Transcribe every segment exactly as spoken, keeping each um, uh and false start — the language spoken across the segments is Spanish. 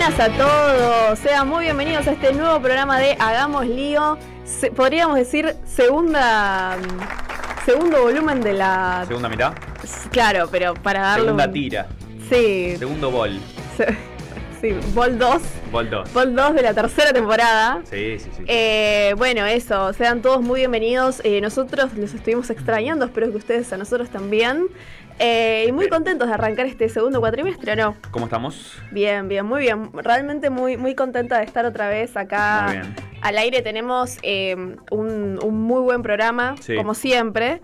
buenas a todos, sean muy bienvenidos a este nuevo programa de Hagamos Lío. Se, podríamos decir segunda segundo volumen de la... ¿Segunda mitad? Claro, pero para darle Segunda un... tira. Sí. Segundo bol. Se... Sí, Vol dos. Vol dos. Vol dos de la tercera temporada. Sí, sí, sí. Eh, bueno, eso, sean todos muy bienvenidos. Eh, nosotros los estuvimos extrañando, espero que ustedes a nosotros también. Eh, y muy Bien. contentos de arrancar este segundo cuatrimestre, ¿o no? ¿Cómo estamos? Bien, bien, muy bien. Realmente muy, muy contenta de estar otra vez acá. Muy bien. Al aire tenemos eh, un, un muy buen programa, Sí. como siempre,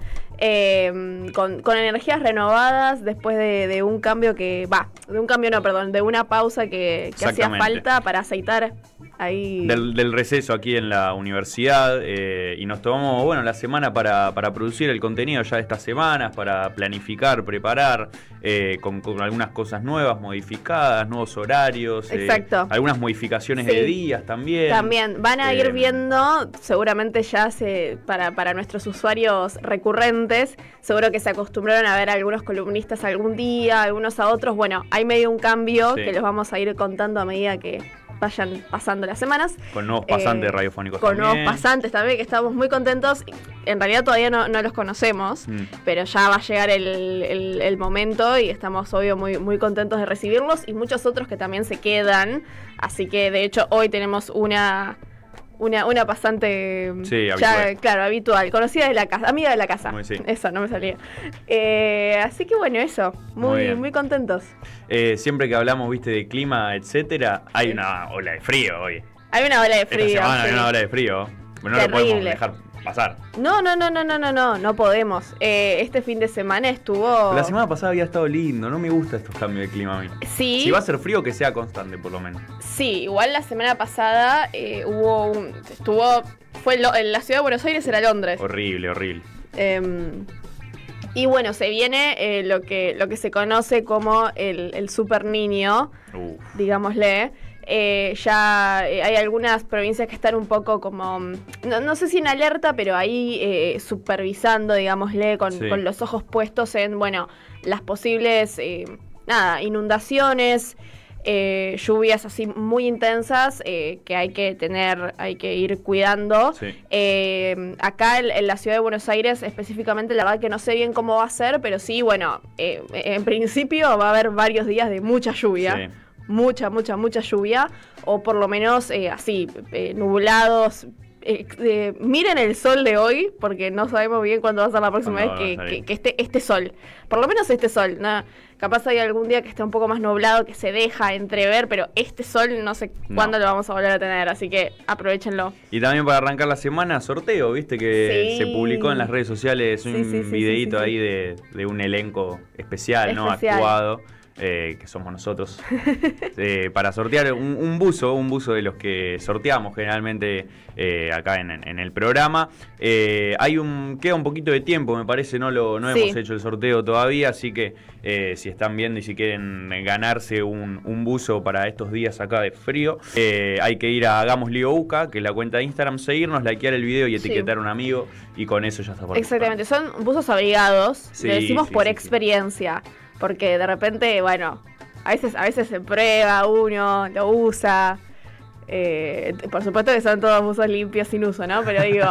eh, con, con energías renovadas después de, de un cambio que, va, de un cambio no, perdón, de una pausa que, que hacía Exactamente. falta para aceitar ahí. Del, del receso aquí en la universidad eh, y nos tomamos, bueno, la semana para, para producir el contenido ya de estas semanas, para planificar, preparar, eh, con, con algunas cosas nuevas, modificadas, nuevos horarios. eh, Exacto. algunas modificaciones Sí. de días también. También van a ir Eh, viendo, seguramente ya se, para, para nuestros usuarios recurrentes, seguro que se acostumbraron a ver a algunos columnistas algún día, algunos a otros. Bueno, hay medio un cambio Sí. que los vamos a ir contando a medida que vayan pasando las semanas. Con nuevos pasantes Eh, radiofónicos Con también. nuevos pasantes también, que estamos muy contentos. En realidad todavía no, no los conocemos, Mm. pero ya va a llegar el, el- el momento y estamos, obvio, muy, muy contentos de recibirlos y muchos otros que también se quedan. Así que, de hecho, hoy tenemos una... Una, una pasante Sí, ya, habitual. claro, habitual, conocida de la casa, amiga de la casa. Muy sí. Eso, no me salía. Eh, así que bueno, eso, Muy muy, bien. muy contentos. Eh, siempre que hablamos, viste, de clima, etcétera, hay Sí. una ola de frío hoy. Hay una ola de frío. Esta semana hay sí. una ola de frío. No lo Terrible. podemos dejar pasar. No, no, no, no, no, no, no, no podemos. Eh, este fin de semana estuvo... La semana pasada había estado lindo, no me gustan estos cambios de clima a mí. Sí. Si va a ser frío, que sea constante, por lo menos. Sí, igual la semana pasada eh, hubo un... Estuvo... Fue en, Lo- en la ciudad de Buenos Aires, era Londres. Horrible, horrible. Eh, y bueno, se viene eh, lo que lo que se conoce como el, el super niño, Uf. digámosle. Eh, ya eh, hay algunas provincias que están un poco como, mm, no, no sé si en alerta, pero ahí eh, supervisando, digámosle, con, Sí. con los ojos puestos en, bueno, las posibles, eh, nada, inundaciones, eh, lluvias así muy intensas eh, que hay que tener, hay que ir cuidando. Sí. Eh, acá en, en la ciudad de Buenos Aires específicamente, la verdad que no sé bien cómo va a ser, pero sí, bueno, eh, en principio va a haber varios días de mucha lluvia. Sí. Mucha, mucha, mucha lluvia, o por lo menos eh, así, eh, nublados. Eh, eh, miren el sol de hoy, porque no sabemos bien cuándo va a ser la próxima Cuándo vez va a que, salir. que, que esté este sol. Por lo menos este sol, ¿no? Capaz hay algún día que esté un poco más nublado, que se deja entrever, pero este sol no sé No. cuándo lo vamos a volver a tener, así que aprovechenlo. Y también para arrancar la semana, sorteo, viste que Sí. se publicó en las redes sociales un Sí, sí, sí, videíto sí, sí, sí. ahí de, de un elenco especial, ¿no? Especial. Actuado. Eh, que somos nosotros, eh, para sortear un, un buzo, un buzo de los que sorteamos generalmente eh, acá en, en el programa. Eh, hay un queda un poquito de tiempo, me parece, no lo no Sí. hemos hecho el sorteo todavía, así que eh, si están viendo y si quieren ganarse un, un buzo para estos días acá de frío, eh, hay que ir a Hagamos Lío Uca, que es la cuenta de Instagram, seguirnos, likear el video y Sí. etiquetar a un amigo, y con eso ya está participando. Exactamente, son buzos abrigados, Sí, lo decimos sí, por sí, sí. experiencia, porque de repente, bueno, a veces, a veces se prueba uno, lo usa. Eh, por supuesto que son todos buzos limpios sin uso, ¿no? Pero digo,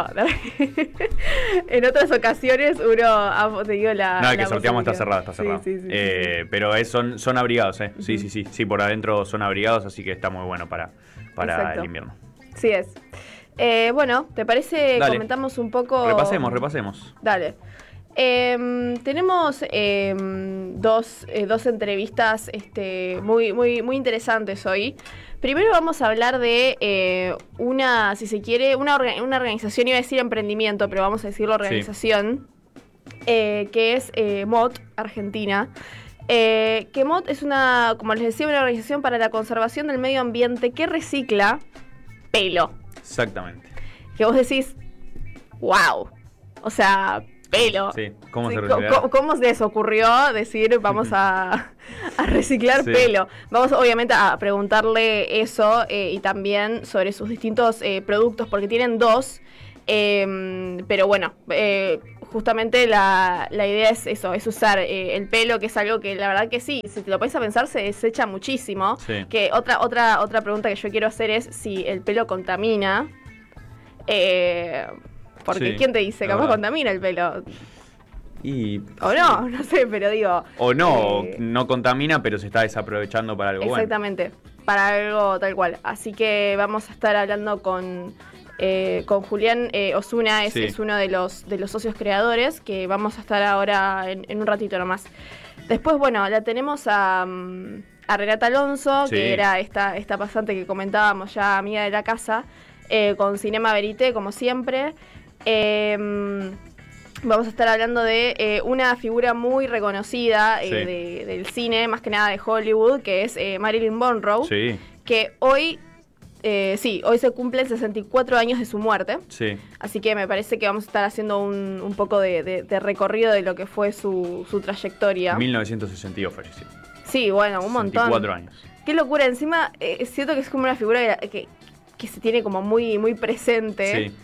en otras ocasiones uno ha tenido la. No, el la que sorteamos está cerrado, posibilidad. está cerrado. Sí, sí, sí, Eh, Pero es, son, son abrigados, ¿eh? Sí, Ujú. sí, sí. Sí, por adentro son abrigados, así que está muy bueno para, para Exacto. el invierno. Sí es. Eh, bueno, ¿te parece? Dale. Comentamos un poco. Repasemos, repasemos. Dale. Eh, tenemos eh, dos, eh, dos entrevistas este, muy, muy, muy interesantes hoy. Primero vamos a hablar de eh, una, si se quiere, una, orga- una organización, iba a decir emprendimiento, pero vamos a decirlo organización, eh, que es eh, M O T, Argentina. Eh, que M O T es una, como les decía, una organización para la conservación del medio ambiente que recicla pelo. Exactamente. Que vos decís, wow, o sea, pelo. Sí, ¿cómo Sí, se co- reciclará? co- ¿Cómo se les ocurrió decir vamos a, a reciclar Sí. pelo? Vamos obviamente a preguntarle eso eh, y también sobre sus distintos eh, productos, porque tienen dos. Eh, pero bueno, eh, justamente la, la idea es eso, es usar eh, el pelo, que es algo que la verdad que sí, si te lo pones a pensar se desecha muchísimo. Sí. Que otra, otra, otra pregunta que yo quiero hacer es si el pelo contamina. Eh, porque Sí, ¿quién te dice? la Capaz verdad. contamina el pelo. Y, O no, no sé, pero digo. o no, eh, no contamina, pero se está desaprovechando para algo bueno. Exactamente, para algo tal cual. Así que vamos a estar hablando con, eh, con Julián eh, Osuna, es, Sí. es uno de los, de los socios creadores, que vamos a estar ahora en, en un ratito nomás. Después, bueno, la tenemos a, mm, a Renata Alonso, Sí. que era esta, esta pasante que comentábamos ya, amiga de la casa, eh, con Cinema Verité, como siempre. Eh, Vamos a estar hablando de eh, una figura muy reconocida eh, Sí. de- del cine, más que nada de Hollywood, que es eh, Marilyn Monroe, Sí, que hoy, eh, sí, hoy se cumplen sesenta y cuatro años de su muerte, sí. así que me parece que vamos a estar haciendo un, un poco de, de- de recorrido de lo que fue su, su trayectoria. mil novecientos sesenta y dos falleció. Sí, bueno, un montón. sesenta y cuatro años. Qué locura, encima eh, es cierto que es como una figura que, que, que se tiene como muy, muy presente. Sí.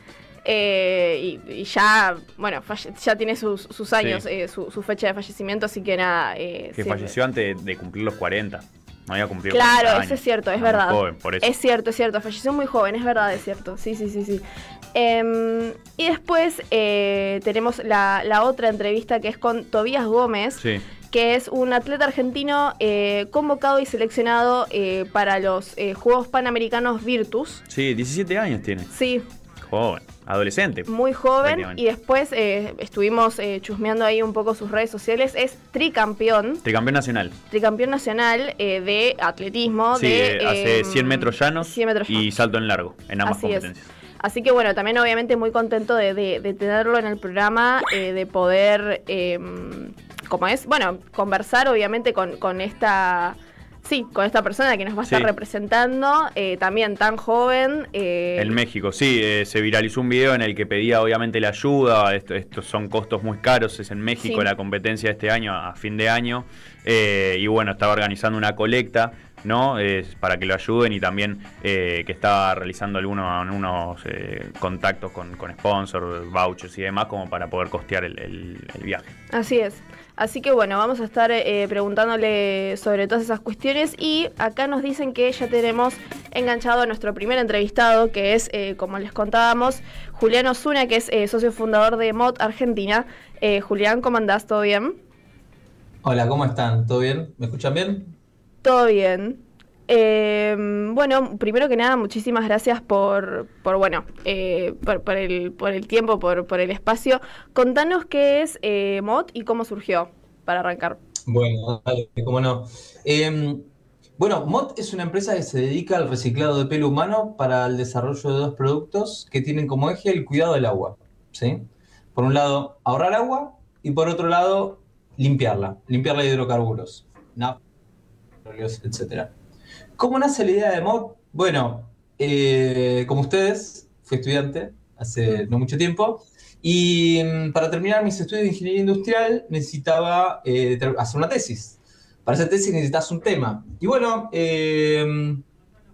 Eh, y, y ya, bueno, falle- ya tiene sus, sus años, Sí. eh, su, su fecha de fallecimiento, así que nada. Eh, Que sí. falleció antes de cumplir los cuarenta. No había cumplido Claro, cuarenta eso años. es cierto, es Era muy verdad. joven, por eso. Es cierto, es cierto, falleció muy joven, es verdad, es cierto. Sí, sí, sí, sí. Em, y después eh, tenemos la, la otra entrevista que es con Tobías Gómez, Sí. que es un atleta argentino eh, convocado y seleccionado eh, para los eh, Juegos Panamericanos Virtus. Sí, diecisiete años tiene. Sí, Joven. Adolescente. muy joven, Prácticamente. y después eh, estuvimos eh, chusmeando ahí un poco sus redes sociales. Es tricampeón, Tricampeón nacional. tricampeón nacional eh, de atletismo. Sí, de, eh, hace em, cien metros llanos, cien metros y llanos. salto en largo, en ambas Así es. competencias. Así que bueno, también obviamente muy contento de, de- de tenerlo en el programa, eh, de poder, eh, como es, bueno, conversar obviamente con, con esta... Sí, con esta persona que nos va a estar Sí. representando, eh, también tan joven. eh, En México, sí, eh, se viralizó un video en el que pedía obviamente la ayuda. Esto- estos son costos muy caros, es en México Sí. la competencia de este año, a fin de año. Eh, y bueno, estaba organizando una colecta, ¿no? Eh, para que lo ayuden, y también eh, que estaba realizando algunos unos, eh, contactos con, con sponsors, vouchers y demás, como para poder costear el, el- el viaje. Así es. Así que bueno, vamos a estar eh, preguntándole sobre todas esas cuestiones, y acá nos dicen que ya tenemos enganchado a nuestro primer entrevistado, que es, eh, como les contábamos, Julián Osuna, que es eh, socio fundador de M O D Argentina. Eh, Julián, ¿cómo andás? ¿Todo bien? Hola, ¿cómo están? ¿Todo bien? ¿Me escuchan bien? Todo bien. Eh, bueno, primero que nada, muchísimas gracias por, por bueno, eh, por, por el, por el tiempo, por, por el espacio. Contanos qué es eh, M O D y cómo surgió, para arrancar. Bueno, dale, cómo no. Eh, bueno, M O D es una empresa que se dedica al reciclado de pelo humano para el desarrollo de dos productos que tienen como eje el cuidado del agua, ¿sí? Por un lado, ahorrar agua, y por otro lado, limpiarla, limpiarla de hidrocarburos, nafta, petróleos, etcétera. ¿Cómo nace la idea de M O D? Bueno, eh, como ustedes, fui estudiante hace no mucho tiempo, y mm, para terminar mis estudios de ingeniería industrial necesitaba eh, ter- hacer una tesis. Para hacer tesis necesitas un tema. Y bueno, eh, en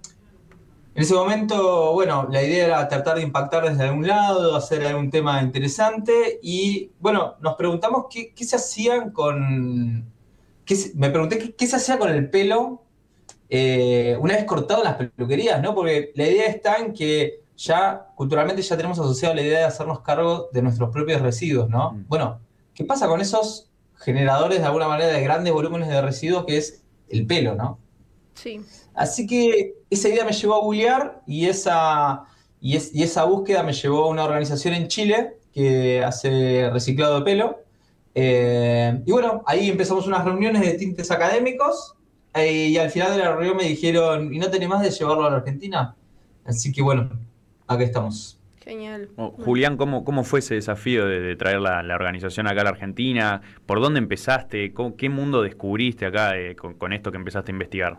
ese momento, bueno, la idea era tratar de impactar desde algún lado, hacer algún tema interesante, y bueno, nos preguntamos qué, qué se hacían con... qué se- me pregunté qué, qué se hacía con el pelo eh, una vez cortado en las peluquerías, ¿no? Porque la idea está en que ya culturalmente ya tenemos asociado la idea de hacernos cargo de nuestros propios residuos, ¿no? Mm. Bueno, ¿qué pasa con esos generadores de alguna manera de grandes volúmenes de residuos, que es el pelo, ¿no? Sí. Así que esa idea me llevó a googlear, y esa, y, es- y esa búsqueda me llevó a una organización en Chile que hace reciclado de pelo. Eh, y bueno, ahí empezamos unas reuniones de tintes académicos, eh, y al final de la reunión me dijeron, ¿y no tenés más de llevarlo a la Argentina? Así que bueno, acá estamos. Genial. Oh, Julián, ¿cómo, ¿cómo fue ese desafío de, de traer la, la organización acá a la Argentina? ¿Por dónde empezaste? ¿Cómo- ¿Qué mundo descubriste acá eh, con, con esto que empezaste a investigar?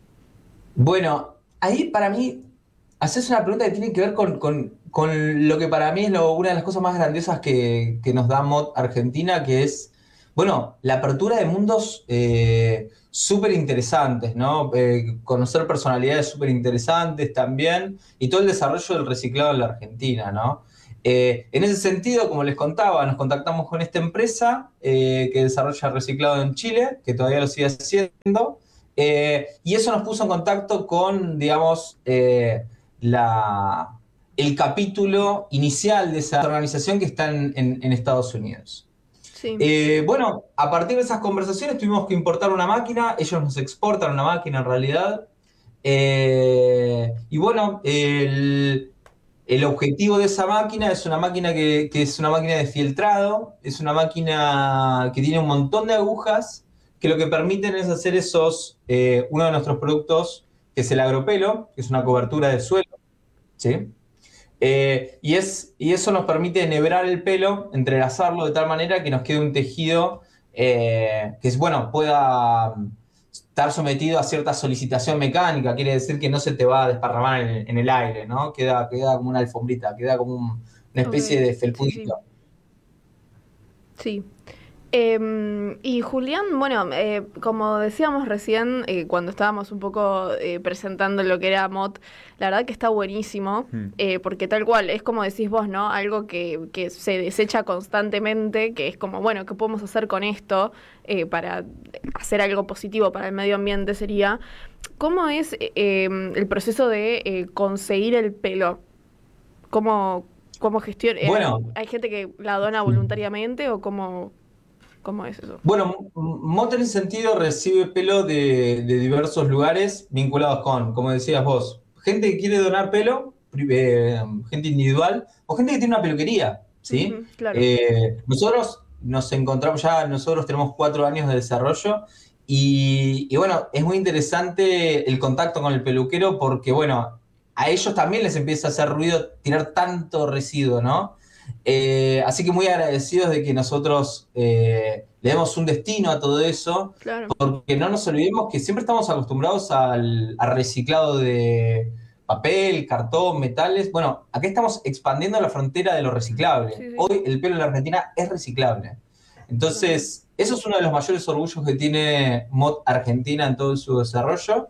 Bueno, ahí para mí haces una pregunta que tiene que ver con, con- con lo que para mí es lo- una de las cosas más grandiosas que, que nos da M O D Argentina, que es, bueno, la apertura de mundos eh, súper interesantes, ¿no? Eh, conocer personalidades súper interesantes también, y todo el desarrollo del reciclado en la Argentina, ¿no? Eh, en ese sentido, como les contaba, nos contactamos con esta empresa eh, que desarrolla reciclado en Chile, que todavía lo sigue haciendo, eh, y eso nos puso en contacto con, digamos, eh, la, el capítulo inicial de esa organización que está en, en, en Estados Unidos. Sí. Eh, bueno, a partir de esas conversaciones tuvimos que importar una máquina, ellos nos exportan una máquina en realidad, eh, y bueno, el... El objetivo de esa máquina es una máquina que, que es una máquina de fieltrado, es una máquina que tiene un montón de agujas que lo que permiten es hacer esos, eh, uno de nuestros productos, que es el agropelo, que es una cobertura del suelo, ¿sí? Eh, y, es, y eso nos permite enhebrar el pelo, entrelazarlo de tal manera que nos quede un tejido eh, que, bueno, pueda estar sometido a cierta solicitación mecánica, quiere decir que no se te va a desparramar en, en el aire, ¿no? Queda, queda como una alfombrita, queda como un, una especie Okay. de felpudito. Sí. sí. Eh, y Julián, bueno, eh, como decíamos recién, eh, cuando estábamos un poco eh, presentando lo que era Mott, la verdad que está buenísimo, Hmm. eh, porque tal cual, es como decís vos, ¿no? Algo que, que se desecha constantemente, que es como, bueno, ¿qué podemos hacer con esto eh, para hacer algo positivo para el medio ambiente? Sería, ¿cómo es eh, el proceso de eh, conseguir el pelo? ¿Cómo, cómo gestiona? Bueno, ¿Hay gente que la dona voluntariamente o cómo...? ¿Cómo es eso? bueno, Mott en ese sentido recibe pelo de, de diversos lugares vinculados con, como decías vos, gente que quiere donar pelo, eh, gente individual, o gente que tiene una peluquería, ¿sí? Uh-huh, claro. Eh, nosotros nos encontramos ya, nosotros tenemos cuatro años de desarrollo y, y bueno, es muy interesante el contacto con el peluquero porque, bueno, a ellos también les empieza a hacer ruido tirar tanto residuo, ¿no? Eh, así que muy agradecidos de que nosotros eh, le demos un destino a todo eso, Claro. porque no nos olvidemos que siempre estamos acostumbrados al, al reciclado de papel, cartón, metales. Bueno, acá estamos expandiendo la frontera de lo reciclable. Sí, sí. Hoy el pelo en la Argentina es reciclable. Entonces, eso es uno de los mayores orgullos que tiene Mott Argentina en todo su desarrollo.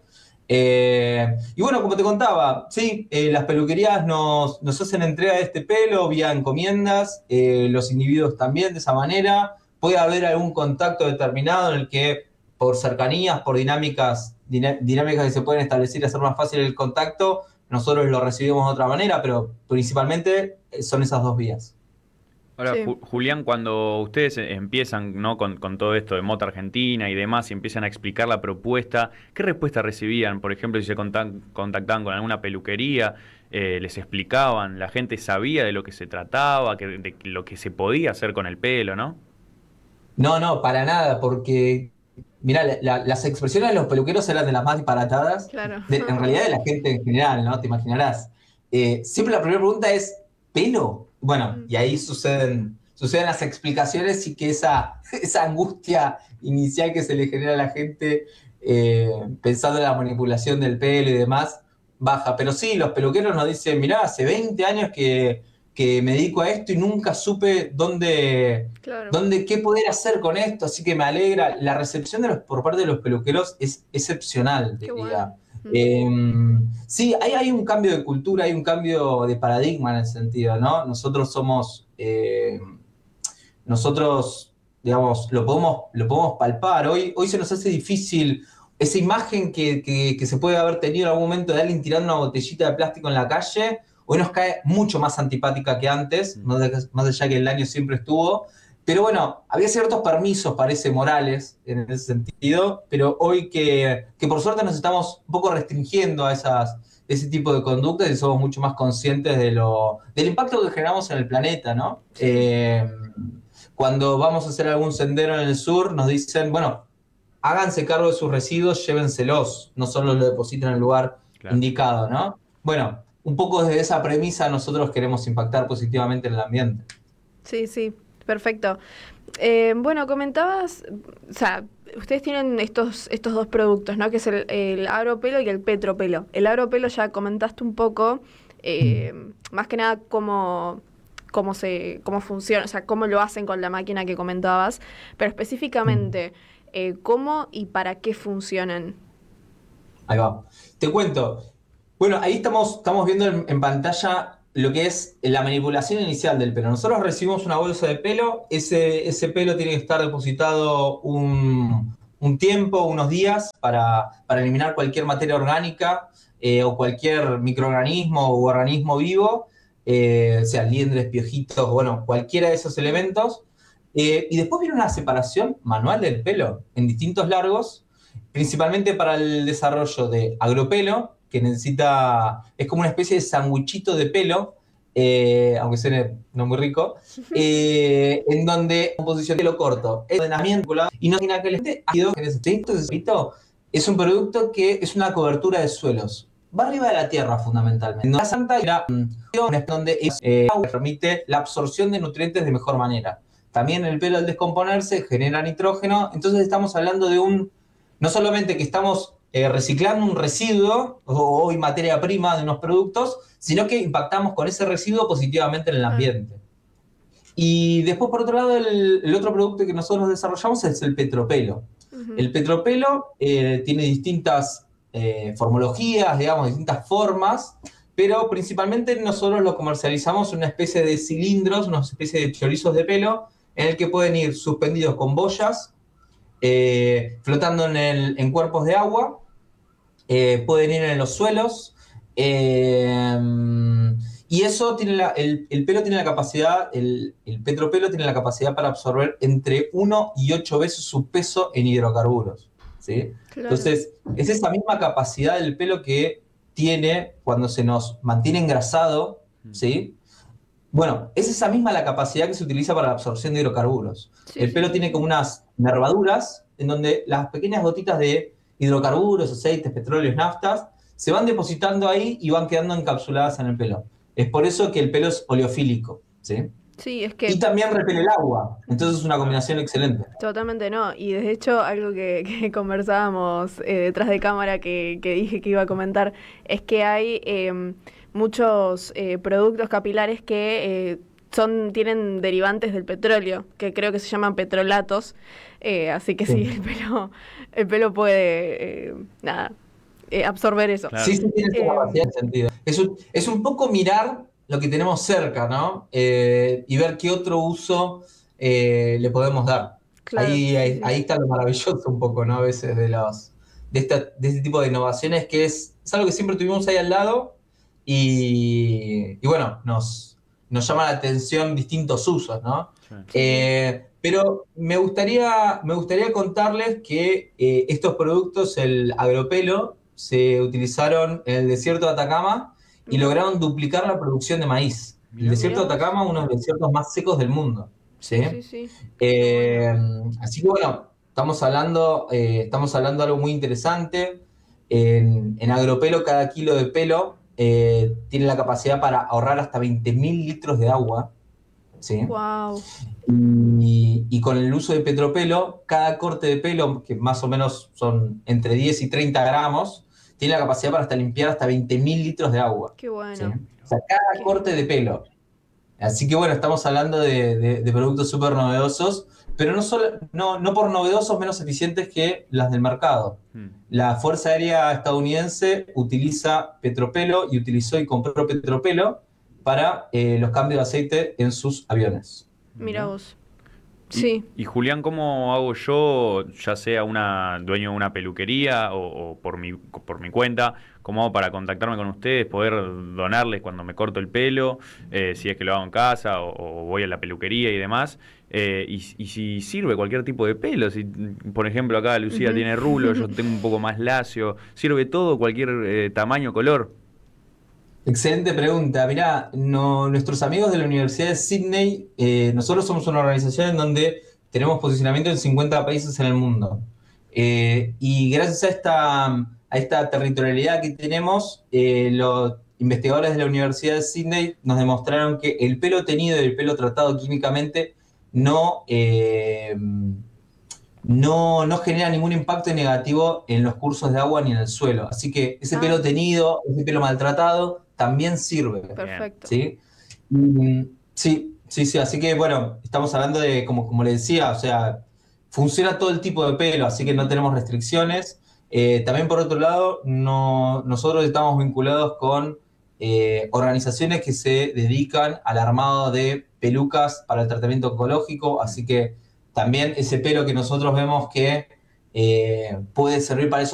Eh, y bueno, como te contaba, sí, eh, las peluquerías nos, nos hacen entrega de este pelo vía encomiendas, eh, los individuos también de esa manera. Puede haber algún contacto determinado en el que por cercanías, por dinámicas, dinámicas que se pueden establecer y hacer más fácil el contacto, nosotros lo recibimos de otra manera, pero principalmente son esas dos vías. Ahora, Sí. Ju- Julián, cuando ustedes empiezan, ¿no? con, con todo esto de Mott Argentina y demás y empiezan a explicar la propuesta, ¿qué respuesta recibían? Por ejemplo, si se contac- contactaban con alguna peluquería, eh, les explicaban, la gente sabía de lo que se trataba, que, de lo que se podía hacer con el pelo, ¿no? No, no, para nada, porque, mirá, la- la- las expresiones de los peluqueros eran de las más disparatadas, Claro. de- en realidad de la gente en general, ¿no? Te imaginarás. Eh, siempre la primera pregunta es, ¿pelo? Bueno, Mm. y ahí suceden, suceden las explicaciones y que esa, esa angustia inicial que se le genera a la gente eh, pensando en la manipulación del pelo y demás, baja. Pero sí, los peluqueros nos dicen, mirá, hace veinte años que, que me dedico a esto y nunca supe dónde, Claro. dónde, qué poder hacer con esto, así que me alegra. La recepción de los, por parte de los peluqueros es excepcional, Qué diría. bueno. Mm. Eh, sí, hay, hay un cambio de cultura, hay un cambio de paradigma en ese sentido, ¿no? Nosotros somos, eh, nosotros, digamos, lo podemos, lo podemos palpar. Hoy, hoy se nos hace difícil esa imagen que, que, que se puede haber tenido en algún momento de alguien tirando una botellita de plástico en la calle, hoy nos cae mucho más antipática que antes, Mm. más allá- más allá que el daño siempre estuvo. Pero bueno, había ciertos permisos, parece, morales en ese sentido, pero hoy que, que por suerte nos estamos un poco restringiendo a esas, ese tipo de conductas y somos mucho más conscientes de lo, del impacto que generamos en el planeta, ¿no? Sí. Eh, cuando vamos a hacer algún sendero en el sur, nos dicen, bueno, háganse cargo de sus residuos, llévenselos, no solo lo depositen en el lugar Claro. indicado, ¿no? Bueno, un poco desde esa premisa nosotros queremos impactar positivamente en el ambiente. Sí, sí, perfecto. Eh, bueno, comentabas, o sea, ustedes tienen estos, estos dos productos, ¿no? Que es el, el agropelo y el petropelo. El agropelo ya comentaste un poco, eh, más que nada cómo, cómo se, cómo funciona, o sea, cómo lo hacen con la máquina que comentabas, pero específicamente, eh, cómo y para qué funcionan. Ahí va. Te cuento. Bueno, ahí estamos, estamos viendo en, en pantalla lo que es la manipulación inicial del pelo. Nosotros recibimos una bolsa de pelo, ese, ese pelo tiene que estar depositado un, un tiempo, unos días, para, para eliminar cualquier materia orgánica eh, o cualquier microorganismo o organismo vivo, eh, sea liendres, piojitos, bueno, cualquiera de esos elementos. Eh, y después viene una separación manual del pelo en distintos largos, principalmente para el desarrollo de agropelo, que necesita, es como una especie de sandwichito de pelo, eh, aunque suene no muy rico, eh, en donde composición de pelo corto, el ordenamiento, y no tiene aquel ácido que necesito, es un producto que es una cobertura de suelos. Va arriba de la tierra, fundamentalmente. La santa era donde es, eh, permite la absorción de nutrientes de mejor manera. También el pelo al descomponerse genera nitrógeno, entonces estamos hablando de un, no solamente que estamos eh, reciclando un residuo o hoy materia prima de unos productos, sino que impactamos con ese residuo positivamente en el ambiente. Y después, por otro lado, el, el otro producto que nosotros desarrollamos es el petropelo. Uh-huh. El petropelo eh, tiene distintas eh, formologías, digamos, distintas formas, pero principalmente nosotros lo comercializamos en una especie de cilindros, una especie de chorizos de pelo, en el que pueden ir suspendidos con boyas, eh, flotando en, el, en cuerpos de agua, eh, pueden ir en los suelos, eh, y eso tiene la, el, el pelo tiene la capacidad, el, el petropelo tiene la capacidad para absorber entre uno y ocho veces su peso en hidrocarburos, ¿sí? Claro. Entonces, es esa misma capacidad del pelo que tiene cuando se nos mantiene engrasado, ¿sí? Bueno, es esa misma la capacidad que se utiliza para la absorción de hidrocarburos. Sí, el pelo sí. tiene como unas nervaduras en donde las pequeñas gotitas de hidrocarburos, aceites, petróleos, naftas, se van depositando ahí y van quedando encapsuladas en el pelo. Es por eso que el pelo es oleofílico, ¿sí? Sí, es que... Y también repele el agua, entonces es una combinación excelente. Totalmente no, y de hecho algo que, que conversábamos eh, detrás de cámara que, que dije que iba a comentar, es que hay eh, muchos eh, productos capilares que eh, son tienen derivantes del petróleo, que creo que se llaman petrolatos, eh, así que sí, sí el, pelo, el pelo puede, eh, nada, eh, absorber eso. Claro. Sí, sí, tiene esa capacidad de sentido. Es un, es un poco mirar lo que tenemos cerca, ¿no? Eh, y ver qué otro uso eh, le podemos dar. Claro, ahí, sí, ahí, sí. ahí está lo maravilloso un poco, ¿no? A veces de, los, de, esta, de este tipo de innovaciones, que es, es algo que siempre tuvimos ahí al lado y, y bueno, nos, nos llama la atención distintos usos, ¿no? Sí. Eh, pero me gustaría, me gustaría contarles que eh, estos productos, el agropelo, se utilizaron en el desierto de Atacama y lograron duplicar la producción de maíz. El desierto de Atacama, uno de los desiertos más secos del mundo. ¿Sí? Sí, sí. Eh, así que bueno, estamos hablando, eh, estamos hablando de algo muy interesante. En, en agropelo, cada kilo de pelo eh, tiene la capacidad para ahorrar hasta veinte mil litros de agua. ¿Sí? Wow. Y, y con el uso de petropelo, cada corte de pelo, que más o menos son entre diez y treinta gramos, tiene la capacidad para hasta limpiar hasta veinte mil litros de agua. Qué bueno. ¿Sí? O sea, cada Qué corte de pelo. Así que bueno, estamos hablando de, de, de productos súper novedosos, pero no, solo, no, no por novedosos menos eficientes que las del mercado. Hmm. La Fuerza Aérea Estadounidense utiliza petropelo y utilizó y compró petropelo para eh, los cambios de aceite en sus aviones. Mira vos. Sí. Y, y Julián, ¿cómo hago yo, ya sea una dueño de una peluquería o, o por mi por mi cuenta, cómo hago para contactarme con ustedes, poder donarles cuando me corto el pelo, eh, si es que lo hago en casa o, o voy a la peluquería y demás? Eh, y, y si sirve cualquier tipo de pelo, si por ejemplo acá Lucía uh-huh. tiene rulo, yo tengo un poco más lacio, ¿sirve todo, cualquier eh, tamaño, color? Excelente pregunta. Mirá, no, nuestros amigos de la Universidad de Sydney, eh, nosotros somos una organización en donde tenemos posicionamiento en cincuenta países en el mundo. Eh, y gracias a esta, a esta territorialidad que tenemos, eh, los investigadores de la Universidad de Sydney nos demostraron que el pelo teñido y el pelo tratado químicamente no, eh, no, no genera ningún impacto negativo en los cursos de agua ni en el suelo. Así que ese ah. pelo teñido, ese pelo maltratado, también sirve. Perfecto. ¿Sí? Mm, sí, sí, sí. Así que, bueno, estamos hablando de, como, como le decía, o sea, funciona todo el tipo de pelo, así que no tenemos restricciones. Eh, también, por otro lado, no, nosotros estamos vinculados con eh, organizaciones que se dedican al armado de pelucas para el tratamiento oncológico, así que también ese pelo que nosotros vemos que eh, puede servir para eso